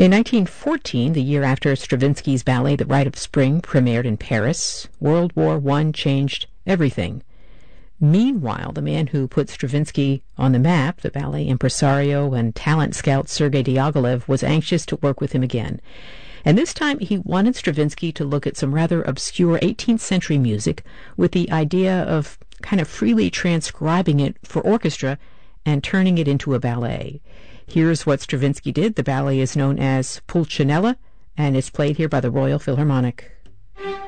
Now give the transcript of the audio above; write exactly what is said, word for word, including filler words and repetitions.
In nineteen fourteen, the year after Stravinsky's ballet The Rite of Spring premiered in Paris, World War One changed everything. Meanwhile, the man who put Stravinsky on the map, the ballet impresario and talent scout Sergei Diaghilev, was anxious to work with him again. And this time he wanted Stravinsky to look at some rather obscure eighteenth century music with the idea of kind of freely transcribing it for orchestra and turning it into a ballet. Here's what Stravinsky did. The ballet is known as Pulcinella, and it's played here by the Royal Philharmonic.